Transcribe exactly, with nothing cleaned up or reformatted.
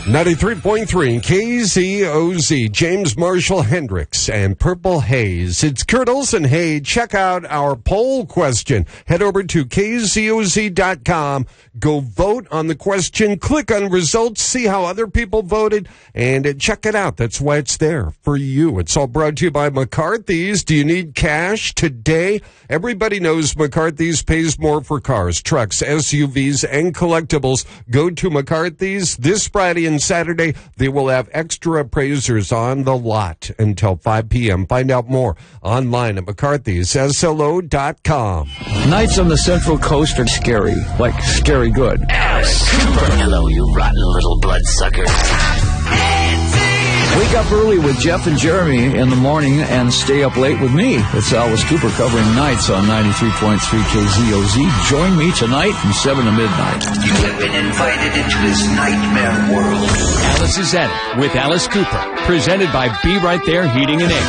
ninety-three point three K Z O Z, James Marshall Hendricks and Purple Haze. It's Kurt Olson. Hey, check out our poll question. Head over to K Z O Z dot com. Go vote on the question. Click on results. See how other people voted. And uh, check it out. That's why it's there for you. It's all brought to you by McCarthy's. Do you need cash today? Everybody knows McCarthy's pays more for cars, trucks, S U Vs, and collectibles. Go to McCarthy's this Friday and Saturday. They will have extra appraisers on the lot until five p.m. Find out more online at McCarthy's S L O dot com. Nights on the Central Coast are scary, like scary good. Alice Cooper. Hello, you rotten little bloodsuckers. Wake up early with Jeff and Jeremy in the morning and stay up late with me. It's Alice Cooper covering nights on ninety-three point three K Z O Z. Join me tonight from seven to midnight. You have been invited into this nightmare world. Alice is At It with Alice Cooper. Presented by Be Right There Heating and Air.